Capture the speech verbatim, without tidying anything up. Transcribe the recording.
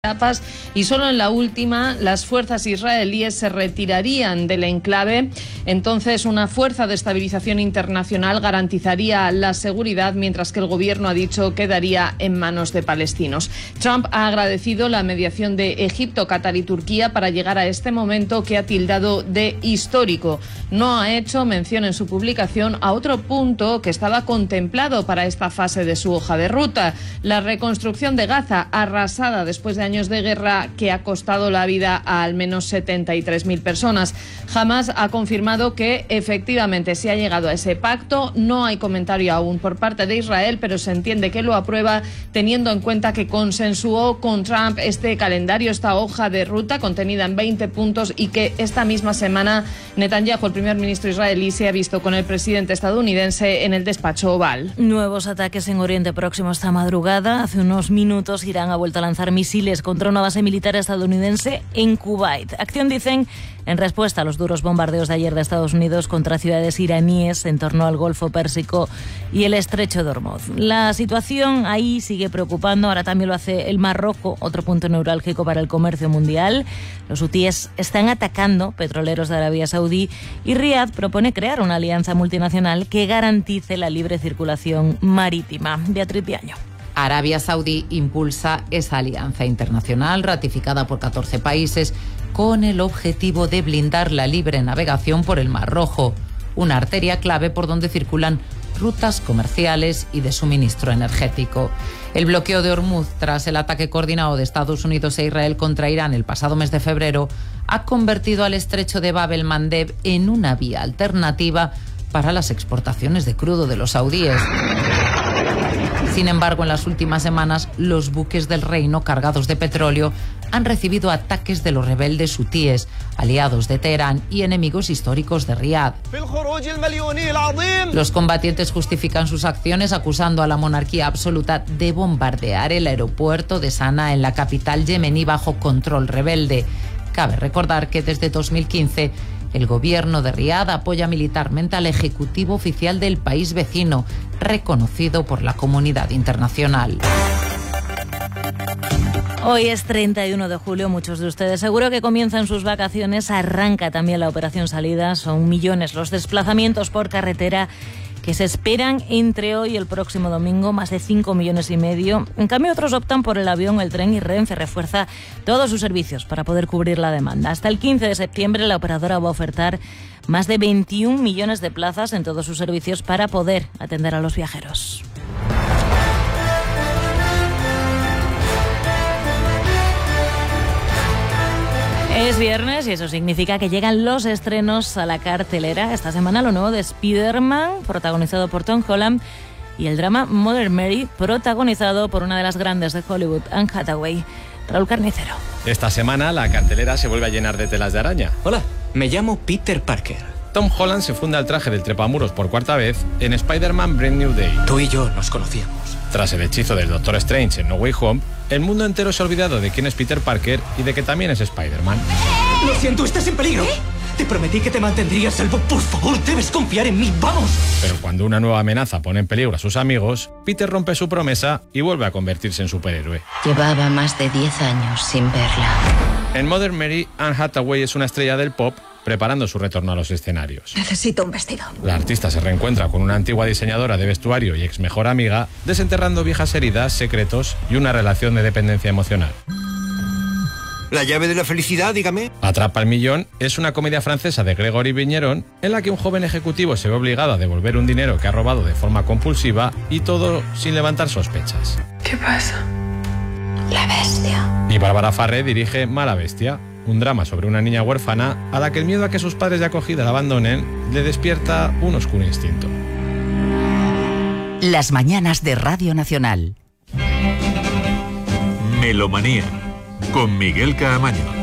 etapas y solo en la última las fuerzas israelíes se retirarían del enclave. Entonces una fuerza de estabilización internacional garantizaría la seguridad, mientras que el gobierno ha dicho quedaría en manos de palestinos. Trump ha agradecido la mediación de Egipto, Qatar y Turquía para llegar a este momento que ha tildado de histórico. No ha hecho mención en su publicación a otro punto que estaba contemplado para esta fase de su hoja de ruta: la reconstrucción de Gaza, arrasada después de años de guerra que ha costado la vida a al menos setenta y tres mil personas. Hamas ha confirmado que efectivamente se ha llegado a ese pacto. No hay comentario aún por parte de Israel, pero se entiende que lo aprueba teniendo en cuenta que consensuó con Trump este calendario, esta hoja de ruta contenida en veinte puntos, y que esta misma semana Netanyahu, el primer ministro israelí, se ha visto con el presidente estadounidense en el despacho Oval. Nuevos ataques en Oriente Próximo esta madrugada. Hace unos minutos Irán ha vuelto a lanzar misiles contra una base militar estadounidense en Kuwait. Acción, dicen, en respuesta a los duros bombardeos de ayer de Estados Unidos contra ciudades iraníes en torno al Golfo Pérsico y el Estrecho de Hormuz. La situación ahí sigue preocupando. Ahora también lo hace el Mar Rojo, otro punto neurálgico para el comercio mundial. Los hutíes están atacando petroleros de Arabia Saudí y Riad propone crear una alianza multinacional que garantice la libre circulación marítima. Beatriz Viaño. Arabia Saudí impulsa esa alianza internacional ratificada por catorce países con el objetivo de blindar la libre navegación por el Mar Rojo, una arteria clave por donde circulan rutas comerciales y de suministro energético. El bloqueo de Hormuz, tras el ataque coordinado de Estados Unidos e Israel contra Irán el pasado mes de febrero, ha convertido al estrecho de Bab el-Mandeb en una vía alternativa para las exportaciones de crudo de los saudíes. Sin embargo, en las últimas semanas, los buques del reino cargados de petróleo han recibido ataques de los rebeldes hutíes, aliados de Teherán y enemigos históricos de Riad. Los combatientes justifican sus acciones acusando a la monarquía absoluta de bombardear el aeropuerto de Sanaa en la capital yemení bajo control rebelde. Cabe recordar que desde dos mil quince el gobierno de Riad apoya militarmente al ejecutivo oficial del país vecino, reconocido por la comunidad internacional. Hoy es treinta y uno de julio, muchos de ustedes seguro que comienzan sus vacaciones. Arranca también la operación salida. Son millones los desplazamientos por carretera que se esperan entre hoy y el próximo domingo, más de cinco millones y medio. En cambio, otros optan por el avión, el tren, y Renfe refuerza todos sus servicios para poder cubrir la demanda. Hasta el quince de septiembre la operadora va a ofertar más de veintiún millones de plazas en todos sus servicios para poder atender a los viajeros. Es viernes y eso significa que llegan los estrenos a la cartelera. Esta semana lo nuevo de Spider-Man, protagonizado por Tom Holland, y el drama Mother Mary, protagonizado por una de las grandes de Hollywood, Anne Hathaway. Raúl Carnicero. Esta semana la cartelera se vuelve a llenar de telas de araña. Hola, me llamo Peter Parker. Tom Holland se funda el traje del trepamuros por cuarta vez en Spider-Man Brand New Day. Tú y yo nos conocíamos. Tras el hechizo del Doctor Strange en No Way Home, el mundo entero se ha olvidado de quién es Peter Parker y de que también es Spider-Man. Lo siento, estás en peligro. ¿Eh? Te prometí que te mantendría a salvo. Por favor, debes confiar en mí, vamos. Pero cuando una nueva amenaza pone en peligro a sus amigos, Peter rompe su promesa y vuelve a convertirse en superhéroe. Llevaba más de diez años sin verla. En Mother Mary, Anne Hathaway es una estrella del pop preparando su retorno a los escenarios. Necesito un vestido. La artista se reencuentra con una antigua diseñadora de vestuario y ex mejor amiga, desenterrando viejas heridas, secretos y una relación de dependencia emocional. La llave de la felicidad, dígame. Atrapa el millón es una comedia francesa de Gregory Vigneron en la que un joven ejecutivo se ve obligado a devolver un dinero que ha robado de forma compulsiva, y todo sin levantar sospechas. ¿Qué pasa? La bestia. Y Bárbara Farré dirige Mala Bestia, un drama sobre una niña huérfana a la que el miedo a que sus padres de acogida la abandonen le despierta un oscuro instinto. Las mañanas de Radio Nacional. Melomanía, con Miguel Caamaño.